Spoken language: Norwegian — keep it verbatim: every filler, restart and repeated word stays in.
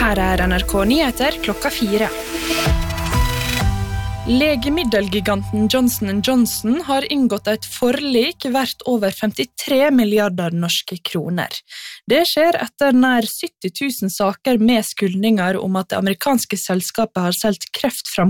Her er N R K Nyheter klokka fire. Legemiddelgiganten Johnson and Johnson har inngått et forlik verdt over femtitre milliarder norske kroner. Det skjer etter nær sytti tusen saker med skyldninger om at det amerikanske selskapet har solgt kreftfremkallende